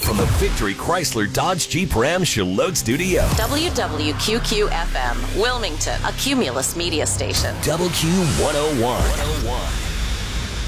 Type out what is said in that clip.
from the Victory Chrysler Dodge Jeep Ram Charlotte Studio. WWQQ-FM, Wilmington, a Cumulus media station. WQ101.